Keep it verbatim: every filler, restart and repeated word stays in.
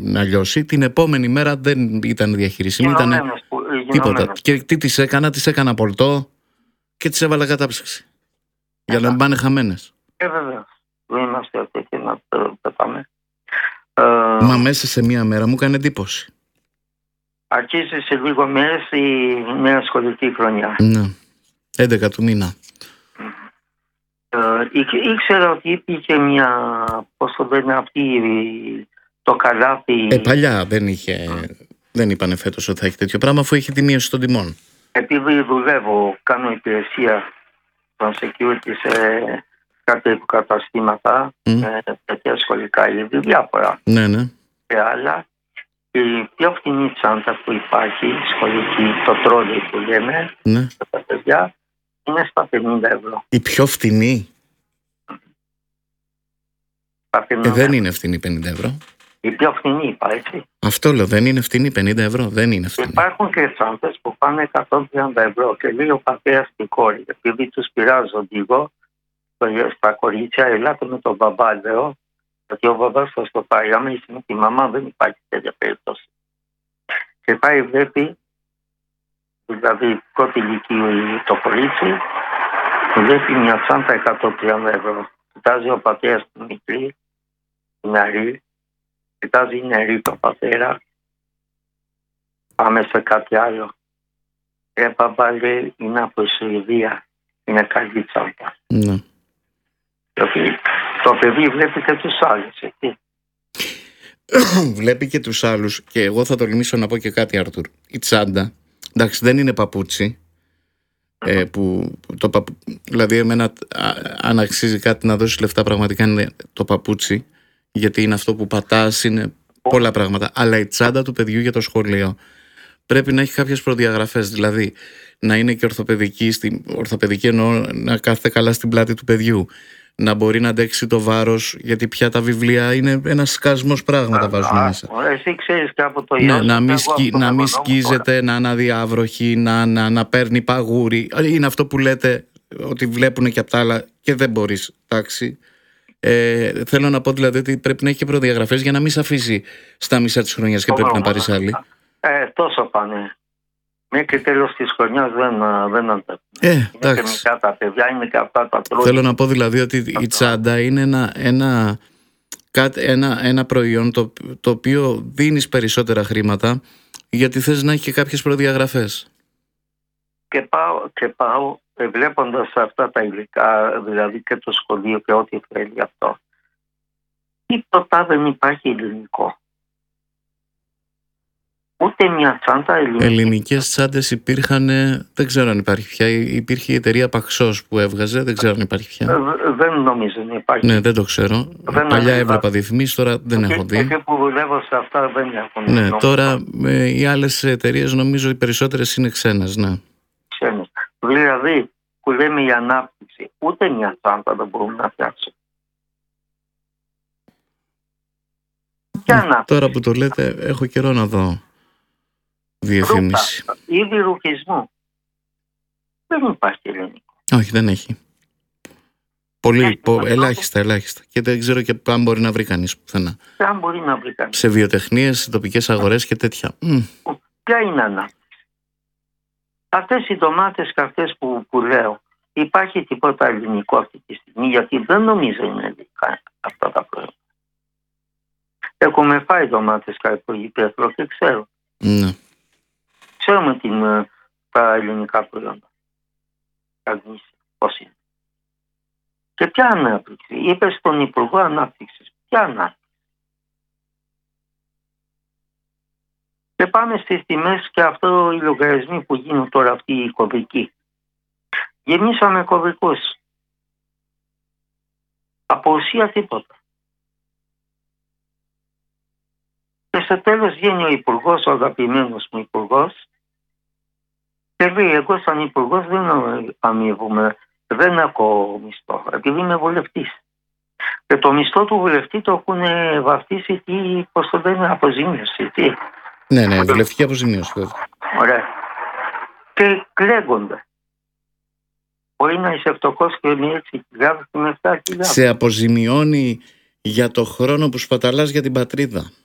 να λιώσει. Την επόμενη μέρα δεν ήταν διαχειρίσιμη. Ήταν τίποτα. Και τι τις έκανα, τις έκανα πολτό και τις έβαλα κατάψυξη. Για να μην πάνε χαμένες. Ε, βέβαια. Δεν είμαστε τέτοιοι να πετάμε. Μα μέσα σε μία μέρα μου έκανε εντύπωση. Αρχίζει σε λίγο μέρες η νέα σχολική χρονιά. Ναι. έντεκα του μήνα. Ε, ήξερα ότι υπήρχε μια, πώς το λένε αυτή, το καλάθι. Ε, παλιά δεν είχε, δεν είπανε φέτος ότι θα έχει τέτοιο πράγμα, αφού έχει τη μείωση των τιμών. Επειδή δουλεύω, κάνω υπηρεσία των security σε κάποια υποκαταστήματα, mm. με τέτοια σχολικά είδη, διάφορα. Ναι, ναι. Και άλλα. Η πιο φθηνή τσάντα που υπάρχει, σχολική, το τρόλι που λέμε, ναι. τα παιδιά, είναι στα πενήντα ευρώ. Η πιο φθηνή? πενήντα. Ε, δεν είναι φθηνή πενήντα ευρώ. Η πιο φθηνή είπα, έτσι. Αυτό λέω, δεν είναι φθηνή πενήντα ευρώ, δεν είναι φθηνή. Υπάρχουν και τσάντες που πάνε εκατόν τριάντα ευρώ και λέει ο πατέρας στην κόρη, επειδή τους πειράζω λίγο, στα κορίτσια, ελάτε με τον μπαμπά, λέω, γιατί ο μπαμπάς θα στο πάει. Άμα είσαι με τη μαμά, δεν υπάρχει τέτοια περίπτωση. Και πάει, βλέπει, δηλαδή πρώτη ηλικία το κορίτσι, βλέπει μια τσάντα εκατόν τριάντα ευρώ. Κοιτάζει ο πατέρας την μικρή, την νεαρή, κοιτάζει η νεαρή τον πατέρα. Πάμε σε κάτι άλλο. Ρε μπαμπά, λέει, είναι από η Σουηδία. Είναι καλή τσάντα. Ναι. Το παιδί βλέπει και τους άλλους, έτσι. Βλέπει και τους άλλους. Και εγώ θα τολμήσω να πω και κάτι, Άρτουρ. Η τσάντα, εντάξει, δεν είναι παπούτσι. Ε, που το παπου... Δηλαδή εμένα αν αξίζει κάτι να δώσει λεφτά, πραγματικά είναι το παπούτσι, γιατί είναι αυτό που πατάς, είναι πολλά πράγματα. Αλλά η τσάντα του παιδιού για το σχολείο πρέπει να έχει κάποιες προδιαγραφές. Δηλαδή να είναι και ορθοπαιδική, στην... ορθοπαιδική εννοώ να κάθεται καλά στην πλάτη του παιδιού, να μπορεί να αντέξει το βάρος, γιατί πια τα βιβλία είναι ένας σκασμός πράγματα βάζουν μέσα. Εσύ ξέρεις και από το ναι, να μην, σκι, να μην σκίζεται, να είναι αδιάβροχη, να, να, να παίρνει παγούρι. Είναι αυτό που λέτε ότι βλέπουν και απ' τα άλλα και δεν μπορείς, εντάξει. Ε, θέλω να πω δηλαδή ότι πρέπει να έχει και προδιαγραφές για να μην σε αφήσει στα μισά της χρονιάς και πρέπει να πάρεις άλλη. Ε, τόσο πάνε. Μέχρι τέλος της χρονιάς δεν, δεν αντέχουν. Ε, είναι και μικρά τα παιδιά, είναι και αυτά τα τρώνε. Θέλω να πω δηλαδή ότι η τσάντα είναι ένα, ένα, ένα, ένα προϊόν το, το οποίο δίνεις περισσότερα χρήματα, γιατί θες να έχει και κάποιες προδιαγραφές. Και πάω, και πάω βλέποντας αυτά τα υλικά, δηλαδή και το σχολείο και ό,τι θέλει αυτό. Τίποτα δεν υπάρχει ελληνικό. Ούτε μια τσάντα ελληνική. Ελληνικές τσάντες υπήρχαν, δεν ξέρω αν υπάρχει πια. Υπήρχε η εταιρεία Παξός που έβγαζε, δεν ξέρω αν υπάρχει πια. Ε, δεν νομίζω να υπάρχει. Ναι, δεν το ξέρω. Δεν Παλιά έβλεπα διαφημίσεις, τώρα δεν και, έχω δει. Εκεί που δουλεύω σε αυτά δεν έχουν. Ναι, νομίζω. Τώρα ε, οι άλλες εταιρείες νομίζω οι περισσότερες είναι ξένες, ναι. Ξένες. Δηλαδή που λέμε η ανάπτυξη, ούτε μια τσάντα δεν μπορούμε να φτιάξουμε. Ε, τώρα που το λέτε έχω καιρό να δω διαφήμιση. Ήδη ρουχισμού. Δεν υπάρχει ελληνικό. Όχι, δεν έχει. Πολύ, πο, ελάχιστα, ελάχιστα. Και δεν ξέρω και αν μπορεί να βρει κανείς πουθενά. Αν μπορεί να βρει κανείς. Σε βιοτεχνίες, σε τοπικές αγορές και τέτοια. Ποια είναι ανάπτυξη? Αυτές οι ντομάτες και αυτές που, που λέω, υπάρχει τίποτα ελληνικό αυτή τη στιγμή, γιατί δεν νομίζω είναι ελληνικά αυτά τα προϊόντα. Έχουμε φάει ντομάτες κάπου υπέροχο και ξέρω. Ναι. Ξέρουμε την, τα ελληνικά προϊόντα. Πώς είναι. Και ποια ανάπτυξη? Είπε στον Υπουργό Ανάπτυξης. Ποια ανάπτυξη? Και πάμε στις τιμές και αυτό οι λογαριασμοί που γίνουν τώρα αυτοί οι κωδικοί. Γεμίσαμε κωδικούς. Από ουσία τίποτα. Και στο τέλος βγαίνει ο υπουργός, ο αγαπημένος μου υπουργός, και λέει, εγώ σαν υπουργός δεν αμείβομαι, δεν έχω μισθό, επειδή είμαι βουλευτής. Και το μισθό του βουλευτή το έχουν βαφτίσει τι, πώς το λένε, αποζημίωση. Τι. Ναι, ναι, βουλευτική αποζημίωση βέβαια. Ωραία. Και κλαίγονται. Μπορεί να είσαι φτωχός και με έξι χιλιάδες και με επτά χιλιάδες. Σε αποζημιώνει για το χρόνο που σπαταλάς για την πατρίδα.